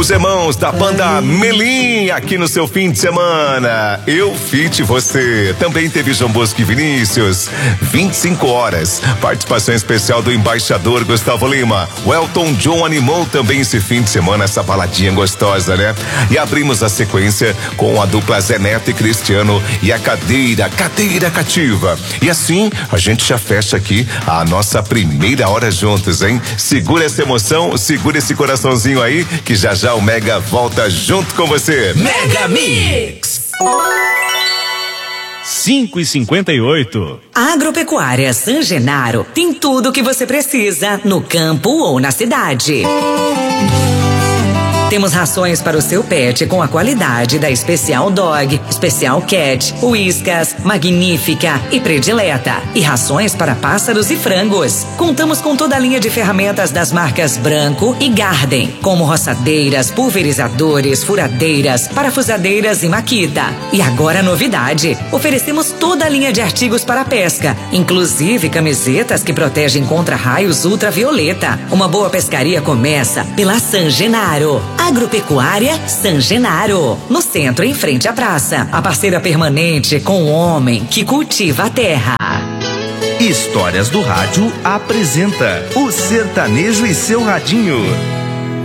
Os irmãos da banda Melim aqui no seu fim de semana. Eu Fit Você. Também teve João Bosco e Vinícius. 25 horas. Participação especial do embaixador Gustavo Lima. O Elton John animou também esse fim de semana, essa baladinha gostosa, né? E abrimos a sequência com a dupla Zé Neto e Cristiano e a cadeira cativa. E assim a gente já fecha aqui a nossa primeira hora juntos, hein? Segura essa emoção, segura esse coraçãozinho aí, que já já o Mega volta junto com você. Mega Mix 5h58. Agropecuária San Genaro tem tudo o que você precisa no campo ou na cidade. Temos rações para o seu pet com a qualidade da Especial Dog, Especial Cat, Whiskas, Magnífica e Predileta. E rações para pássaros e frangos. Contamos com toda a linha de ferramentas das marcas Branco e Garden, como roçadeiras, pulverizadores, furadeiras, parafusadeiras e Makita. E agora novidade, oferecemos toda a linha de artigos para pesca, inclusive camisetas que protegem contra raios ultravioleta. Uma boa pescaria começa pela San Genaro. Agropecuária San Genaro, no centro, em frente à praça. A parceira permanente com o homem que cultiva a terra. Histórias do Rádio apresenta o Sertanejo e seu Radinho.